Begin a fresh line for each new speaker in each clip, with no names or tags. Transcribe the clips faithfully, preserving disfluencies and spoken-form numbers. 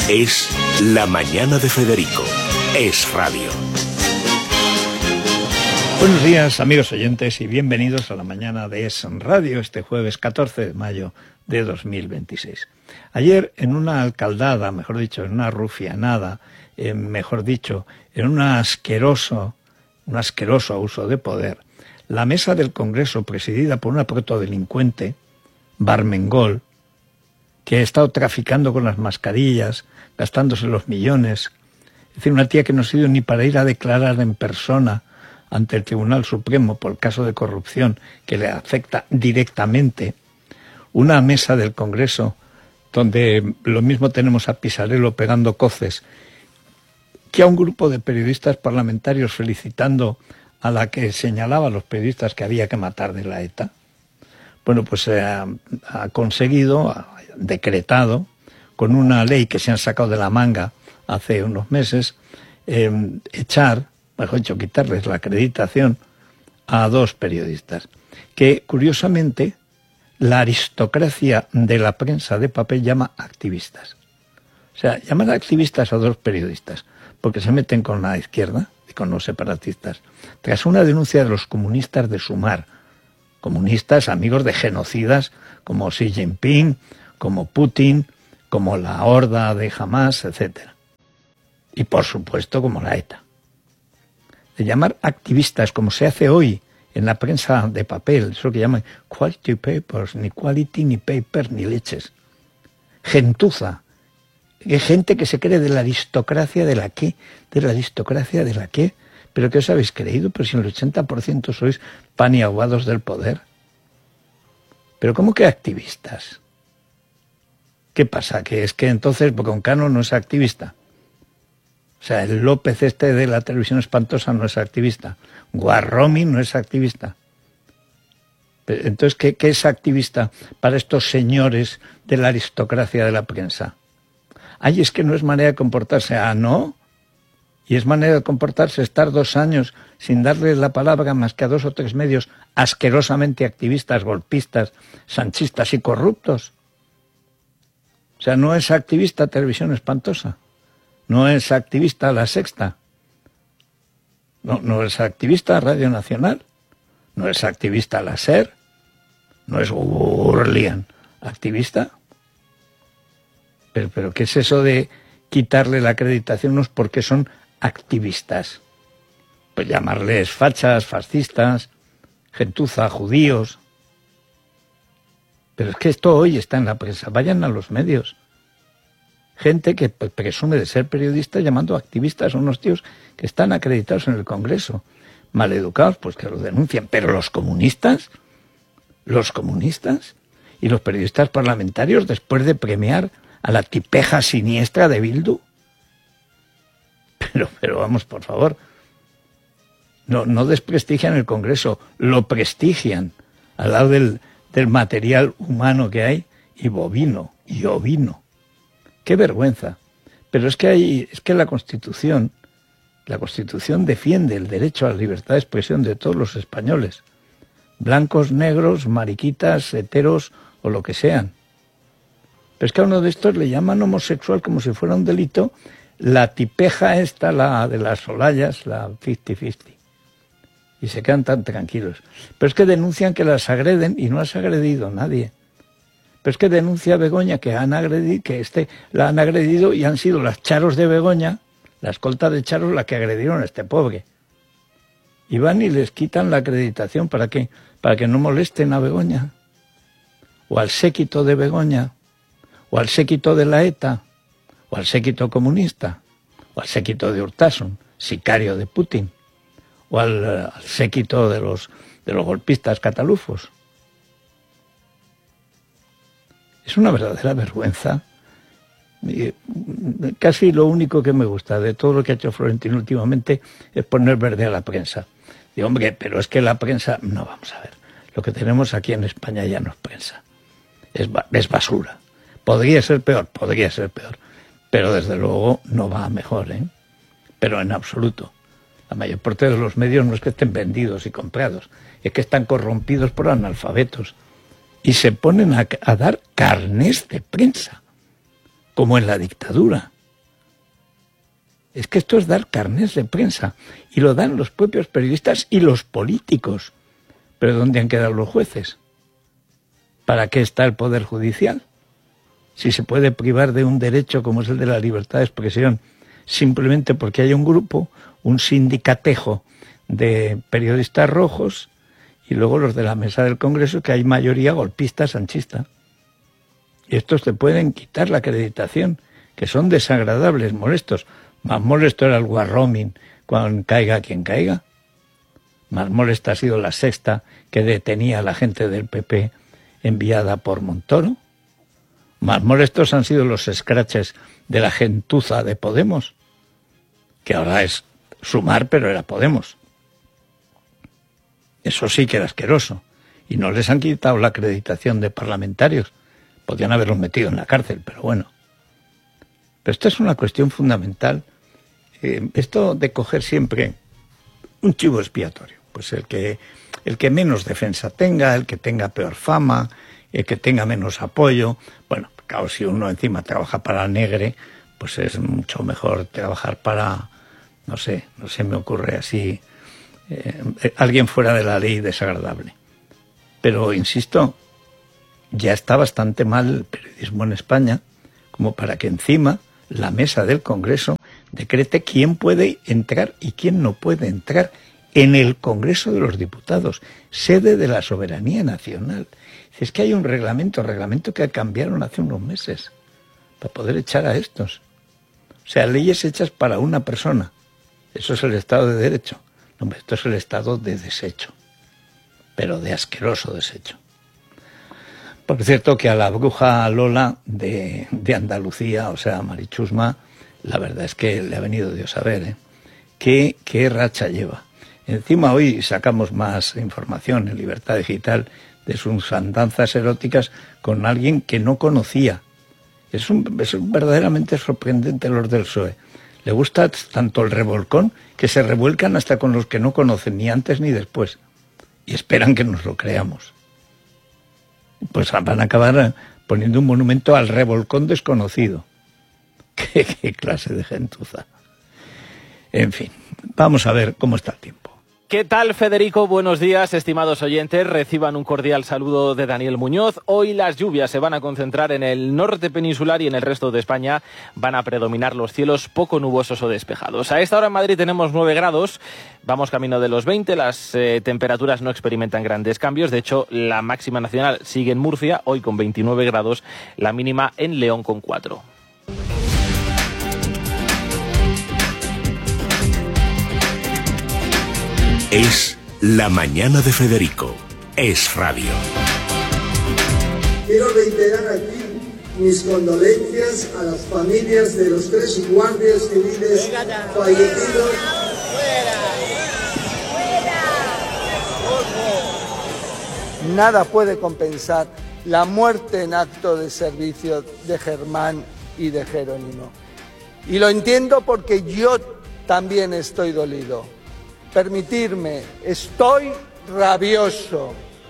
Es La Mañana de Federico. Es Radio.
Buenos días, amigos oyentes, y bienvenidos a La Mañana de Es Radio, este jueves catorce de mayo de dos mil veintiséis. Ayer, en una alcaldada, mejor dicho, en una rufianada, eh, mejor dicho, en un asqueroso, un asqueroso abuso de poder, la mesa del Congreso, presidida por una protodelincuente, Barmengol, que ha estado traficando con las mascarillas, gastándose los millones, es decir, una tía que no ha sido ni para ir a declarar en persona ante el Tribunal Supremo por el caso de corrupción que le afecta directamente, una mesa del Congreso donde lo mismo tenemos a Pisarello pegando coces que a un grupo de periodistas parlamentarios felicitando a la que señalaba a los periodistas que había que matar de la ETA. Bueno, pues eh, ha, ha conseguido, ha decretado, con una ley que se han sacado de la manga hace unos meses, eh, echar, mejor dicho, quitarles la acreditación a dos periodistas, que curiosamente la aristocracia de la prensa de papel llama activistas. O sea, llaman activistas a dos periodistas, porque se meten con la izquierda y con los separatistas, tras una denuncia de los comunistas de Sumar, comunistas amigos de genocidas como Xi Jinping, como Putin, como la horda de Hamas, etcétera. Y por supuesto como la ETA. De llamar activistas, como se hace hoy en la prensa de papel, eso que llaman quality papers, ni quality, ni paper, ni leches. Gentuza. Hay gente que se cree de la aristocracia de la qué, de la aristocracia de la qué. ¿Pero qué os habéis creído? Pero si el ochenta por ciento sois paniaguados del poder. ¿Pero cómo que activistas? ¿Qué pasa? ¿Que es que entonces Broncano no es activista? O sea, el López este de la televisión espantosa no es activista. Guarromi no es activista. Pero entonces, ¿qué, ¿qué es activista para estos señores de la aristocracia de la prensa? Ay, es que no es manera de comportarse. Ah, ¿no? Y es manera de comportarse estar dos años sin darle la palabra más que a dos o tres medios asquerosamente activistas, golpistas, sanchistas y corruptos. O sea, no es activista Televisión Espantosa. No es activista La Sexta. No, no es activista Radio Nacional. No es activista La SER. No es Gurlian. ¿Activista? Pero, pero ¿qué es eso de quitarle la acreditación unos porque son activistas? Pues llamarles fachas, fascistas, gentuza, judíos. Pero es que esto hoy está en la prensa. Vayan a los medios. Gente que presume de ser periodista llamando activistas a unos tíos que están acreditados en el Congreso. Maleducados, pues que los denuncian. Pero los comunistas, los comunistas y los periodistas parlamentarios, después de premiar a la tipeja siniestra de Bildu. Pero, pero vamos, por favor. No, no desprestigian el Congreso, lo prestigian al lado del, del material humano que hay, y bovino, y ovino. ¡Qué vergüenza! Pero es que hay, es que la Constitución, la Constitución defiende el derecho a la libertad de expresión de todos los españoles, blancos, negros, mariquitas, heteros o lo que sean. Pero es que a uno de estos le llaman homosexual como si fuera un delito, la tipeja esta, la de las Olayas, la cincuenta cincuenta. Y se quedan tan tranquilos. Pero es que denuncian que las agreden y no has agredido a nadie. Pero es que denuncia a Begoña que han agredido, que este la han agredido y han sido las charos de Begoña, la escolta de charos, la que agredieron a este pobre. Y van y les quitan la acreditación. ¿Para qué? Para que no molesten a Begoña. O al séquito de Begoña. O al séquito de la ETA. O al séquito comunista. O al séquito de Urtasun, sicario de Putin. O al, al séquito de los, de los golpistas catalufos. Es una verdadera vergüenza. Casi lo único que me gusta de todo lo que ha hecho Florentino últimamente es poner verde a la prensa. Digo, hombre, pero es que la prensa... No, vamos a ver. Lo que tenemos aquí en España ya no es prensa. Es, es basura. Podría ser peor, podría ser peor. Pero desde luego no va a mejor, ¿eh? Pero en absoluto. La mayor parte de los medios no es que estén vendidos y comprados, es que están corrompidos por analfabetos. Y se ponen a, a dar carnés de prensa, como en la dictadura. Es que esto es dar carnés de prensa, y lo dan los propios periodistas y los políticos. ¿Pero dónde han quedado los jueces? ¿Para qué está el Poder Judicial? Si se puede privar de un derecho como es el de la libertad de expresión, simplemente porque hay un grupo, un sindicatejo de periodistas rojos, y luego los de la mesa del Congreso, que hay mayoría golpista sanchista. Y estos te pueden quitar la acreditación, que son desagradables, molestos. Más molesto era el Warroming, cuando caiga quien caiga. Más molesta ha sido la Sexta, que detenía a la gente del P P enviada por Montoro. Más molestos han sido los escraches de la gentuza de Podemos, que ahora es Sumar, pero era Podemos. Eso sí que era asqueroso. Y no les han quitado la acreditación de parlamentarios. Podrían haberlos metido en la cárcel, pero bueno. Pero esta es una cuestión fundamental. Eh, esto de coger siempre un chivo expiatorio. Pues el que, el que menos defensa tenga, el que tenga peor fama, el que tenga menos apoyo. Bueno, claro, si uno encima trabaja para Negre, pues es mucho mejor trabajar para, no sé, no se me ocurre así, eh, alguien fuera de la ley desagradable. Pero, insisto, ya está bastante mal el periodismo en España como para que encima la mesa del Congreso decrete quién puede entrar y quién no puede entrar en el Congreso de los Diputados, sede de la soberanía nacional. Es que hay un reglamento, reglamento que cambiaron hace unos meses para poder echar a estos. O sea, leyes hechas para una persona. Eso es el Estado de Derecho. No, esto es el Estado de desecho, pero de asqueroso desecho. Por cierto, que a la bruja Lola de, de Andalucía, o sea, Marichusma, la verdad es que le ha venido Dios a ver, ¿eh? ¿Qué, qué racha lleva? Encima hoy sacamos más información en Libertad Digital de sus andanzas eróticas con alguien que no conocía. Es, un, es un verdaderamente sorprendente los del P S O E. Le gusta tanto el revolcón que se revuelcan hasta con los que no conocen, ni antes ni después. Y esperan que nos lo creamos. Pues van a acabar poniendo un monumento al revolcón desconocido. ¿Qué, qué clase de gentuza? En fin, vamos a ver cómo está el tiempo.
¿Qué tal, Federico? Buenos días, estimados oyentes. Reciban un cordial saludo de Daniel Muñoz. Hoy las lluvias se van a concentrar en el norte peninsular y en el resto de España van a predominar los cielos poco nubosos o despejados. A esta hora en Madrid tenemos nueve grados, vamos camino de los veinte, las eh, temperaturas no experimentan grandes cambios. De hecho, la máxima nacional sigue en Murcia, hoy con veintinueve grados, la mínima en León con cuatro.
Es La Mañana de Federico. Es radio.
Quiero reiterar aquí mis condolencias a las familias de los tres guardias civiles fallecidos. Nada puede compensar la muerte en acto de servicio de Germán y de Jerónimo. Y lo entiendo porque yo también estoy dolido. Permitirme, estoy rabioso.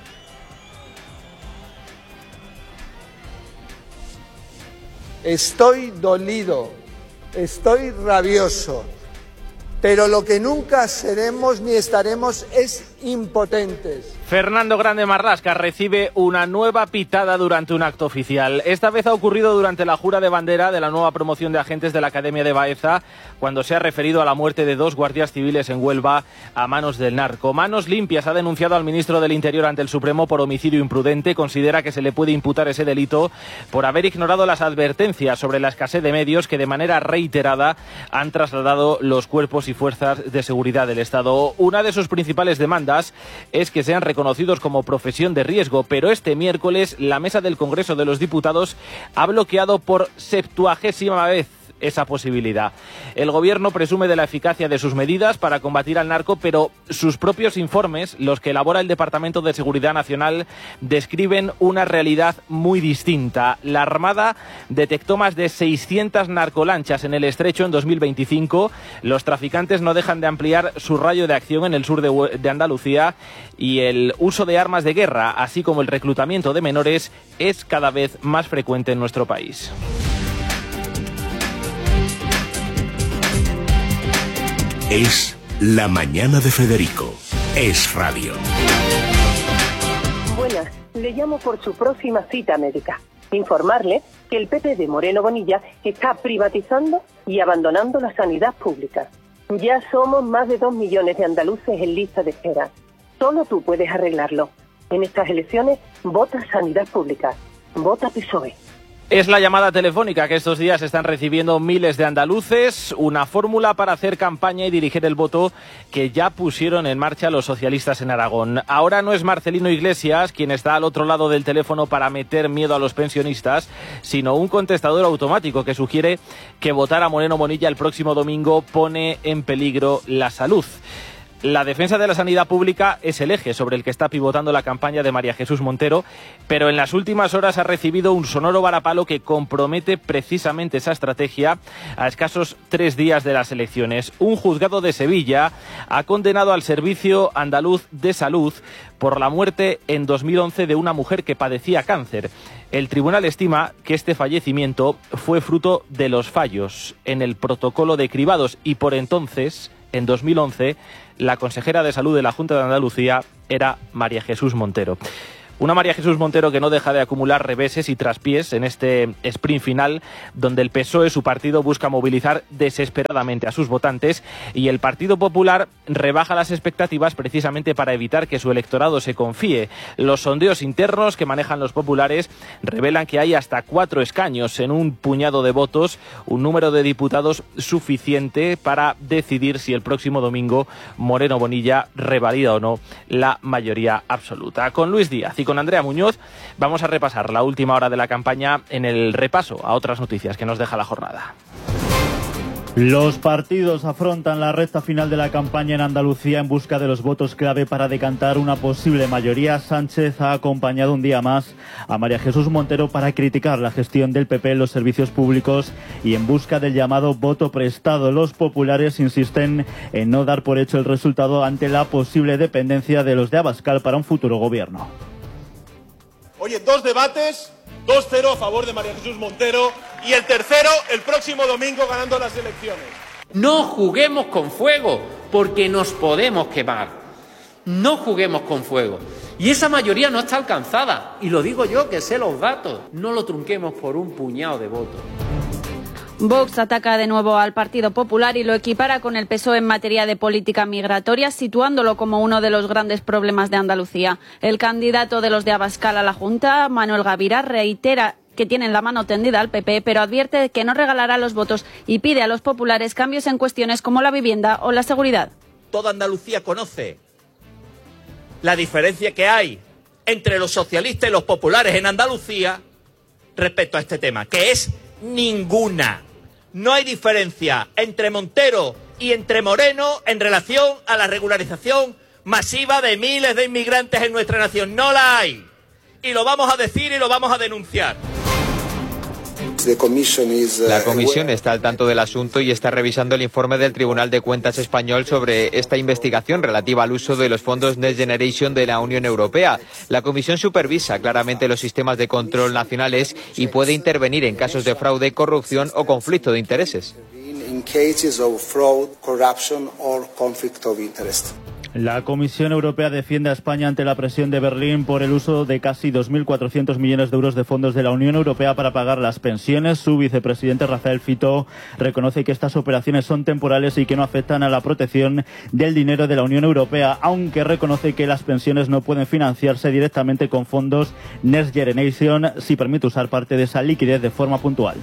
Estoy dolido, estoy rabioso, pero lo que nunca seremos ni estaremos es impotentes.
Fernando Grande Marlasca recibe una nueva pitada durante un acto oficial. Esta vez ha ocurrido durante la jura de bandera de la nueva promoción de agentes de la Academia de Baeza, cuando se ha referido a la muerte de dos guardias civiles en Huelva a manos del narco. Manos Limpias ha denunciado al ministro del Interior ante el Supremo por homicidio imprudente. Considera que se le puede imputar ese delito por haber ignorado las advertencias sobre la escasez de medios que de manera reiterada han trasladado los cuerpos y fuerzas de seguridad del Estado. Una de sus principales demandas es que sean reconocidos como profesión de riesgo, pero este miércoles la mesa del Congreso de los Diputados ha bloqueado por septuagésima vez esa posibilidad. El gobierno presume de la eficacia de sus medidas para combatir al narco, pero sus propios informes, los que elabora el Departamento de Seguridad Nacional, describen una realidad muy distinta. La Armada detectó más de seiscientas narcolanchas en el estrecho en dos mil veinticinco. Los traficantes no dejan de ampliar su radio de acción en el sur de, de Andalucía, y el uso de armas de guerra, así como el reclutamiento de menores, es cada vez más frecuente en nuestro país.
Es La Mañana de Federico. Es Radio.
Buenas, le llamo por su próxima cita médica. Informarle que el P P de Moreno Bonilla está privatizando y abandonando la sanidad pública. Ya somos más de dos millones de andaluces en lista de espera. Solo tú puedes arreglarlo. En estas elecciones, vota sanidad pública. Vota P S O E.
Es la llamada telefónica que estos días están recibiendo miles de andaluces, una fórmula para hacer campaña y dirigir el voto que ya pusieron en marcha los socialistas en Aragón. Ahora no es Marcelino Iglesias quien está al otro lado del teléfono para meter miedo a los pensionistas, sino un contestador automático que sugiere que votar a Moreno Bonilla el próximo domingo pone en peligro la salud. La defensa de la sanidad pública es el eje sobre el que está pivotando la campaña de María Jesús Montero, pero en las últimas horas ha recibido un sonoro varapalo que compromete precisamente esa estrategia a escasos tres días de las elecciones. Un juzgado de Sevilla ha condenado al Servicio Andaluz de Salud por la muerte en dos mil once de una mujer que padecía cáncer. El tribunal estima que este fallecimiento fue fruto de los fallos en el protocolo de cribados y por entonces, en dos mil once, la consejera de Salud de la Junta de Andalucía era María Jesús Montero. Una María Jesús Montero que no deja de acumular reveses y traspiés en este sprint final, donde el P S O E, su partido, busca movilizar desesperadamente a sus votantes y el Partido Popular rebaja las expectativas precisamente para evitar que su electorado se confíe. Los sondeos internos que manejan los populares revelan que hay hasta cuatro escaños en un puñado de votos, un número de diputados suficiente para decidir si el próximo domingo Moreno Bonilla revalida o no la mayoría absoluta. Con Luis Díaz y con Andrea Muñoz vamos a repasar la última hora de la campaña en el repaso a otras noticias que nos deja la jornada.
Los partidos afrontan la recta final de la campaña en Andalucía en busca de los votos clave para decantar una posible mayoría. Sánchez ha acompañado un día más a María Jesús Montero para criticar la gestión del P P en los servicios públicos y en busca del llamado voto prestado. Los populares insisten en no dar por hecho el resultado ante la posible dependencia de los de Abascal para un futuro gobierno.
Oye, dos debates, dos cero a favor de María Jesús Montero y el tercero el próximo domingo ganando las elecciones.
No juguemos con fuego porque nos podemos quemar. No juguemos con fuego. Y esa mayoría no está alcanzada. Y lo digo yo que sé los datos. No lo trunquemos por un puñado de votos.
Vox ataca de nuevo al Partido Popular y lo equipara con el P S O E en materia de política migratoria, situándolo como uno de los grandes problemas de Andalucía. El candidato de los de Abascal a la Junta, Manuel Gavira, reitera que tienen la mano tendida al P P, pero advierte que no regalará los votos y pide a los populares cambios en cuestiones como la vivienda o la seguridad.
Toda Andalucía conoce la diferencia que hay entre los socialistas y los populares en Andalucía respecto a este tema, que es ninguna. No hay diferencia entre Montero y entre Moreno en relación a la regularización masiva de miles de inmigrantes en nuestra nación. No la hay. Y lo vamos a decir y lo vamos a denunciar.
La Comisión está al tanto del asunto y está revisando el informe del Tribunal de Cuentas español sobre esta investigación relativa al uso de los fondos Next Generation de la Unión Europea. La Comisión supervisa claramente los sistemas de control nacionales y puede intervenir en casos de fraude, corrupción o conflicto de intereses.
La Comisión Europea defiende a España ante la presión de Berlín por el uso de casi dos mil cuatrocientos millones de euros de fondos de la Unión Europea para pagar las pensiones. Su vicepresidente Rafael Fito reconoce que estas operaciones son temporales y que no afectan a la protección del dinero de la Unión Europea, aunque reconoce que las pensiones no pueden financiarse directamente con fondos Next Generation si permite usar parte de esa liquidez de forma puntual.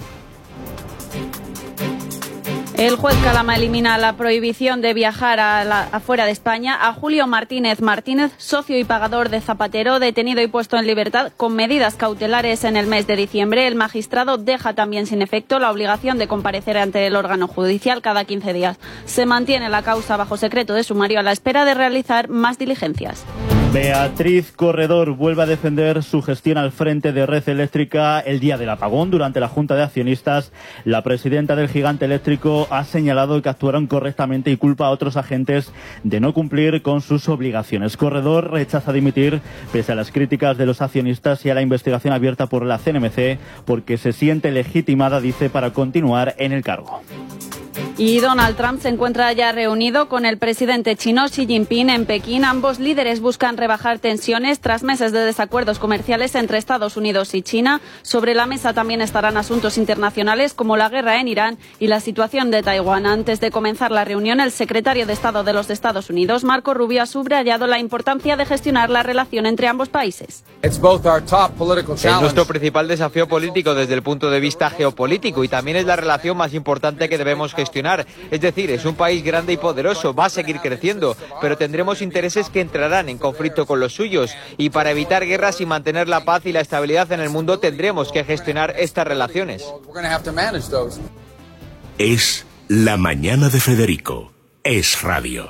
El juez Calama elimina la prohibición de viajar a la, afuera de España a Julio Martínez Martínez, socio y pagador de Zapatero, detenido y puesto en libertad con medidas cautelares en el mes de diciembre. El magistrado deja también sin efecto la obligación de comparecer ante el órgano judicial cada quince días. Se mantiene la causa bajo secreto de sumario a la espera de realizar más diligencias.
Beatriz Corredor vuelve a defender su gestión al frente de Red Eléctrica el día del apagón. Durante la Junta de Accionistas, la presidenta del gigante eléctrico ha señalado que actuaron correctamente y culpa a otros agentes de no cumplir con sus obligaciones. Corredor rechaza dimitir pese a las críticas de los accionistas y a la investigación abierta por la C N M C porque se siente legitimada, dice, para continuar en el cargo.
Y Donald Trump se encuentra ya reunido con el presidente chino Xi Jinping en Pekín. Ambos líderes buscan rebajar tensiones tras meses de desacuerdos comerciales entre Estados Unidos y China. Sobre la mesa también estarán asuntos internacionales como la guerra en Irán y la situación de Taiwán. Antes de comenzar la reunión, el secretario de Estado de los Estados Unidos, Marco Rubio, ha subrayado la importancia de gestionar la relación entre ambos países.
Es nuestro principal desafío político desde el punto de vista geopolítico y también es la relación más importante que debemos gestionar. Es decir, es un país grande y poderoso, va a seguir creciendo, pero tendremos intereses que entrarán en conflicto con los suyos y para evitar guerras y mantener la paz y la estabilidad en el mundo tendremos que gestionar estas relaciones.
Es La Mañana de Federico. Es Radio.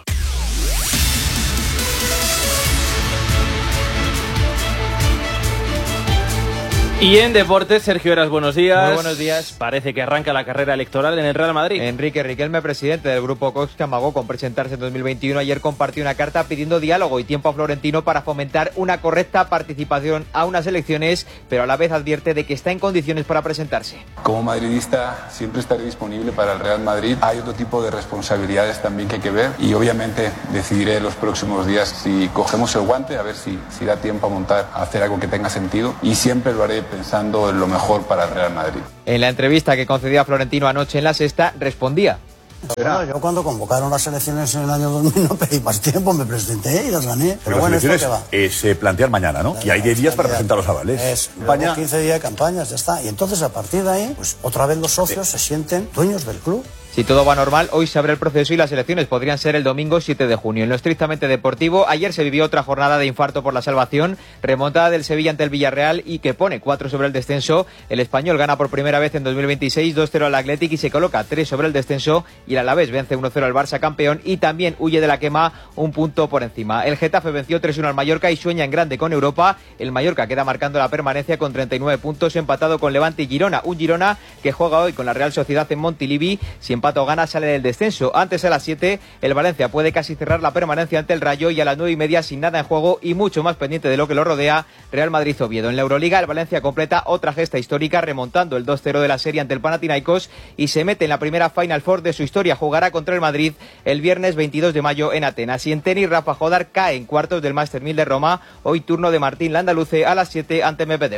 Y en deportes, Sergio Heras, buenos días.
Muy buenos días.
Parece que arranca la carrera electoral en el Real Madrid.
Enrique Riquelme, presidente del Grupo Cox, que amagó con presentarse en dos mil veintiuno, ayer compartió una carta pidiendo diálogo y tiempo a Florentino para fomentar una correcta participación a unas elecciones, pero a la vez advierte de que está en condiciones para presentarse.
Como madridista siempre estaré disponible para el Real Madrid. Hay otro tipo de responsabilidades también que hay que ver y obviamente decidiré los próximos días si cogemos el guante, a ver si, si da tiempo a montar, a hacer algo que tenga sentido y siempre lo haré pensando en lo mejor para el Real Madrid.
En la entrevista que concedió a Florentino anoche en La Sexta, respondía.
Bueno, yo cuando convocaron las elecciones en el año dos mil no pedí más tiempo, me presenté y las gané. Pero,
Pero
bueno,
las elecciones eh, se plantean mañana, ¿no? Y hay diez días para presentar los avales.
Es, España... quince días de campañas, ya está. Y entonces a partir de ahí, pues otra vez los socios se sienten dueños del club.
Si todo va normal, hoy se abre el proceso y las elecciones podrían ser el domingo siete de junio. En lo estrictamente deportivo, ayer se vivió otra jornada de infarto por la salvación, remontada del Sevilla ante el Villarreal y que pone cuatro sobre el descenso. El Español gana por primera vez en dos mil veintiséis, dos cero al Athletic y se coloca tres sobre el descenso y el Alavés vence uno cero al Barça campeón y también huye de la quema un punto por encima. El Getafe venció tres uno al Mallorca y sueña en grande con Europa. El Mallorca queda marcando la permanencia con treinta y nueve puntos, empatado con Levante y Girona. Un Girona que juega hoy con la Real Sociedad en Montilivi. Si empata o gana sale del descenso. Antes a las siete el Valencia puede casi cerrar la permanencia ante el Rayo y a las nueve y media sin nada en juego y mucho más pendiente de lo que lo rodea, Real Madrid-Oviedo. En la Euroliga el Valencia completa otra gesta histórica remontando el dos cero de la serie ante el Panathinaikos y se mete en la primera Final Four de su historia. Jugará contra el Madrid el viernes veintidós de mayo en Atenas. Y en tenis Rafa Jodar cae en cuartos del Master mil de Roma. Hoy turno de Martín Landaluce a las siete ante Medvedev.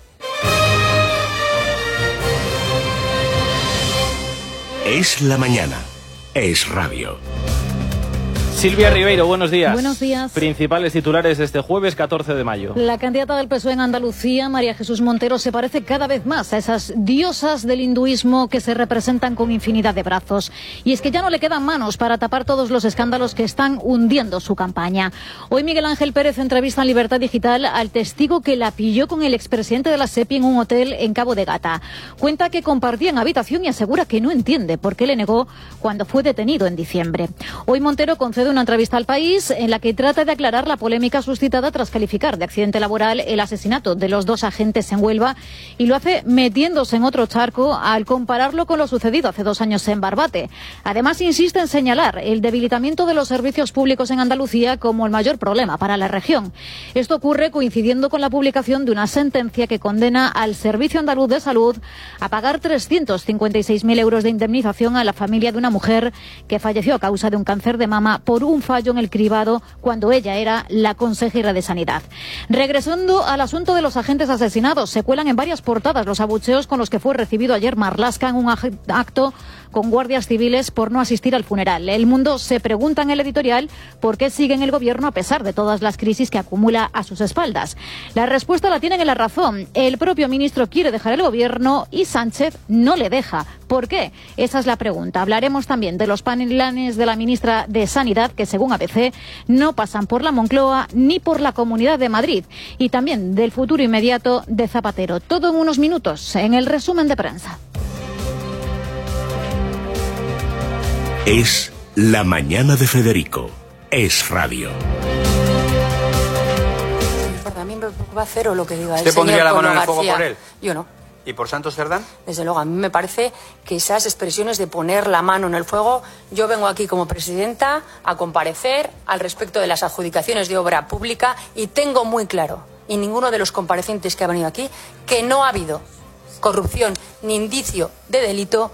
Es la mañana. Es Radio.
Silvia Ribeiro, buenos días.
Buenos días.
Principales titulares de este jueves catorce de mayo.
La candidata del P S O E en Andalucía, María Jesús Montero, se parece cada vez más a esas diosas del hinduismo que se representan con infinidad de brazos. Y es que ya no le quedan manos para tapar todos los escándalos que están hundiendo su campaña. Hoy Miguel Ángel Pérez entrevista en Libertad Digital al testigo que la pilló con el expresidente de la SEPI en un hotel en Cabo de Gata. Cuenta que compartían habitación y asegura que no entiende por qué le negó cuando fue detenido en diciembre. Hoy Montero concede una entrevista al País en la que trata de aclarar la polémica suscitada tras calificar de accidente laboral el asesinato de los dos agentes en Huelva y lo hace metiéndose en otro charco al compararlo con lo sucedido hace dos años en Barbate. Además insiste en señalar el debilitamiento de los servicios públicos en Andalucía como el mayor problema para la región. Esto ocurre coincidiendo con la publicación de una sentencia que condena al Servicio Andaluz de Salud a pagar trescientos cincuenta y seis mil euros de indemnización a la familia de una mujer que falleció a causa de un cáncer de mama por un fallo en el cribado cuando ella era la consejera de Sanidad. Regresando al asunto de los agentes asesinados, se cuelan en varias portadas los abucheos con los que fue recibido ayer Marlaska en un acto con guardias civiles por no asistir al funeral. El Mundo se pregunta en el editorial por qué sigue en el gobierno a pesar de todas las crisis que acumula a sus espaldas. La respuesta la tienen en La Razón. El propio ministro quiere dejar el gobierno y Sánchez no le deja. ¿Por qué? Esa es la pregunta. Hablaremos también de los planes de la ministra de Sanidad que, según A B C, no pasan por la Moncloa ni por la Comunidad de Madrid. Y también del futuro inmediato de Zapatero. Todo en unos minutos en el resumen de prensa.
Es La Mañana de Federico. Es Radio.
A mí me preocupa cero lo que diga el
¿Usted
señor
pondría la mano
Polo
en el fuego
García.
por él?
Yo no.
¿Y por Santos Cerdán?
Desde luego, a mí me parece que esas expresiones de poner la mano en el fuego, yo vengo aquí como presidenta a comparecer al respecto de las adjudicaciones de obra pública y tengo muy claro, y ninguno de los comparecientes que ha venido aquí, que no ha habido corrupción ni indicio de delito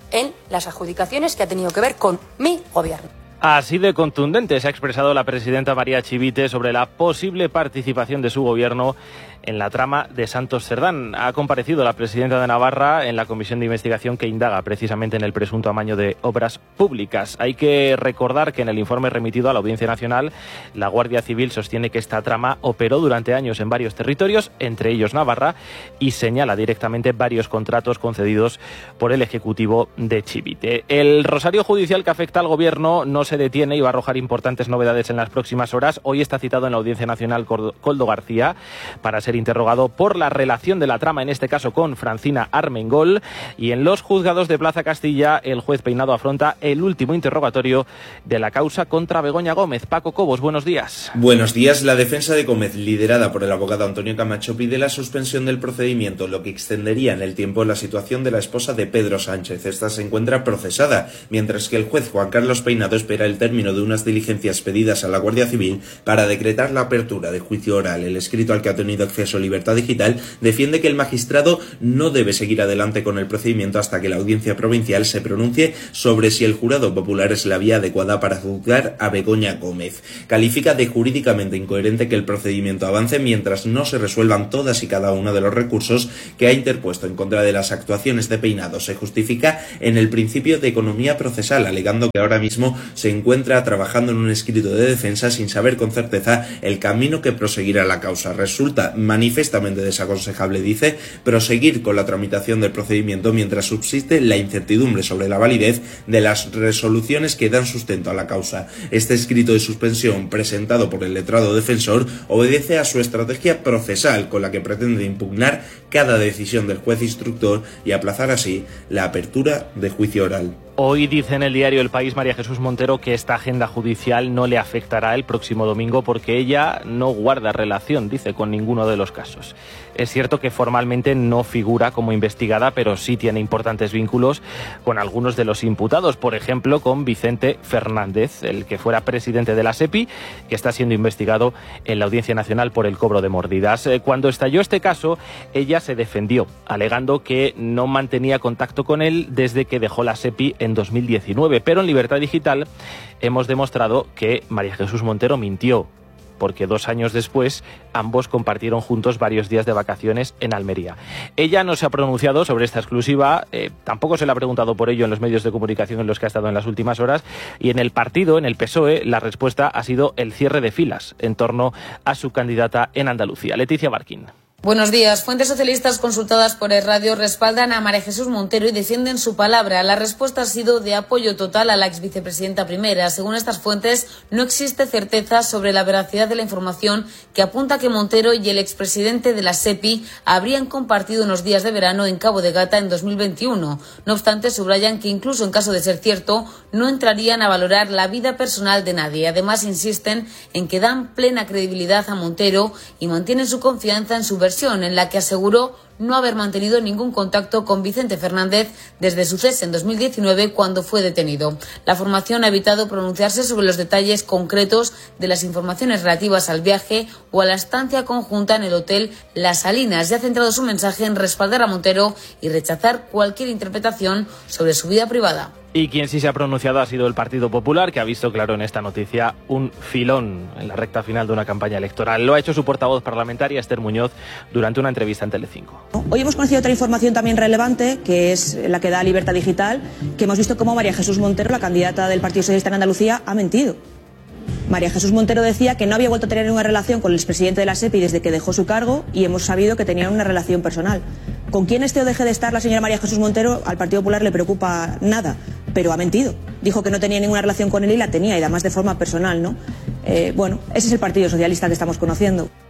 en las adjudicaciones que ha tenido que ver con mi gobierno.
Así de contundente se ha expresado la presidenta María Chivite sobre la posible participación de su gobierno en la trama de Santos Cerdán. Ha comparecido la presidenta de Navarra en la comisión de investigación que indaga precisamente en el presunto amaño de obras públicas. Hay que recordar que en el informe remitido a la Audiencia Nacional, la Guardia Civil sostiene que esta trama operó durante años en varios territorios, entre ellos Navarra, y señala directamente varios contratos concedidos por el Ejecutivo de Chivite. El rosario judicial que afecta al gobierno no se detiene y va a arrojar importantes novedades en las próximas horas. Hoy está citado en la Audiencia Nacional Koldo García para ser interrogado por la relación de la trama, en este caso con Francina Armengol, y en los juzgados de Plaza Castilla el juez Peinado afronta el último interrogatorio de la causa contra Begoña Gómez. Paco Cobos, buenos días.
Buenos días. La defensa de Gómez, liderada por el abogado Antonio Camacho, pide la suspensión del procedimiento, lo que extendería en el tiempo la situación de la esposa de Pedro Sánchez. Esta se encuentra procesada, mientras que el juez Juan Carlos Peinado espera el término de unas diligencias pedidas a la Guardia Civil para decretar la apertura de juicio oral. El escrito al que ha tenido acceso Libertad Digital defiende que el magistrado no debe seguir adelante con el procedimiento hasta que la Audiencia Provincial se pronuncie sobre si el jurado popular es la vía adecuada para juzgar a Begoña Gómez. Califica de jurídicamente incoherente que el procedimiento avance mientras no se resuelvan todas y cada uno de los recursos que ha interpuesto en contra de las actuaciones de Peinado. Se justifica en el principio de economía procesal, alegando que ahora mismo se encuentra trabajando en un escrito de defensa sin saber con certeza el camino que proseguirá la causa. Resulta manifestamente desaconsejable, dice, proseguir con la tramitación del procedimiento mientras subsiste la incertidumbre sobre la validez de las resoluciones que dan sustento a la causa. Este escrito de suspensión, presentado por el letrado defensor, obedece a su estrategia procesal con la que pretende impugnar cada decisión del juez instructor y aplazar así la apertura de juicio oral.
Hoy dice en el diario El País María Jesús Montero que esta agenda judicial no le afectará el próximo domingo porque ella no guarda relación, dice, con ninguno de los casos. Es cierto que formalmente no figura como investigada, pero sí tiene importantes vínculos con algunos de los imputados, por ejemplo con Vicente Fernández, el que fuera presidente de la SEPI, que está siendo investigado en la Audiencia Nacional por el cobro de mordidas. Cuando estalló este caso, ella se defendió, alegando que no mantenía contacto con él desde que dejó la SEPI en dos mil diecinueve, pero en Libertad Digital hemos demostrado que María Jesús Montero mintió, porque dos años después ambos compartieron juntos varios días de vacaciones en Almería. Ella no se ha pronunciado sobre esta exclusiva, eh, tampoco se le ha preguntado por ello en los medios de comunicación en los que ha estado en las últimas horas, y en el partido, en el P S O E, la respuesta ha sido el cierre de filas en torno a su candidata en Andalucía. Leticia Barquín.
Buenos días. Fuentes socialistas consultadas por el radio respaldan a María Jesús Montero y defienden su palabra. La respuesta ha sido de apoyo total a la ex vicepresidenta primera. Según estas fuentes, no existe certeza sobre la veracidad de la información que apunta que Montero y el expresidente de la SEPI habrían compartido unos días de verano en Cabo de Gata en dos mil veintiuno. No obstante, subrayan que incluso en caso de ser cierto, no entrarían a valorar la vida personal de nadie. Además, insisten en que dan plena credibilidad a Montero y mantienen su confianza en su versión, en la que aseguró no haber mantenido ningún contacto con Vicente Fernández desde su cese en dos mil diecinueve, cuando fue detenido. La formación ha evitado pronunciarse sobre los detalles concretos de las informaciones relativas al viaje o a la estancia conjunta en el hotel Las Salinas, y ha centrado su mensaje en respaldar a Montero y rechazar cualquier interpretación sobre su vida privada.
Y quien sí se ha pronunciado ha sido el Partido Popular, que ha visto claro en esta noticia un filón en la recta final de una campaña electoral. Lo ha hecho su portavoz parlamentaria, Esther Muñoz, durante una entrevista en Telecinco.
Hoy hemos conocido otra información también relevante, que es la que da Libertad Digital, que hemos visto cómo María Jesús Montero, la candidata del Partido Socialista en Andalucía, ha mentido. María Jesús Montero decía que no había vuelto a tener una relación con el expresidente de la SEPI desde que dejó su cargo, y hemos sabido que tenían una relación personal. Con quién esté o deje de estar la señora María Jesús Montero, al Partido Popular le preocupa nada, pero ha mentido. Dijo que no tenía ninguna relación con él y la tenía, y además de forma personal, ¿no? Eh, bueno, ese es el Partido Socialista que estamos conociendo.